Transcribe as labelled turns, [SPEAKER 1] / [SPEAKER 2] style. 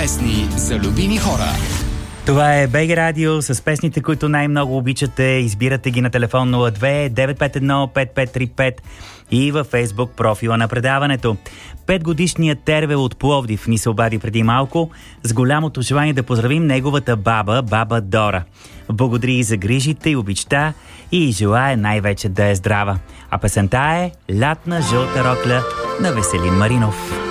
[SPEAKER 1] Песни за любими хора.
[SPEAKER 2] Това е БГ Радио с песните, които най-много обичате. Избирате ги на телефон 02-951-5535 и във Фейсбук профила на предаването. 5-годишният Тервел от Пловдив ни се обади преди малко с голямото желание да поздравим неговата баба Дора. Благодари за грижите и обичта и желая най-вече да е здрава. А песента е "Лятна жълта рокля" на Веселин Маринов.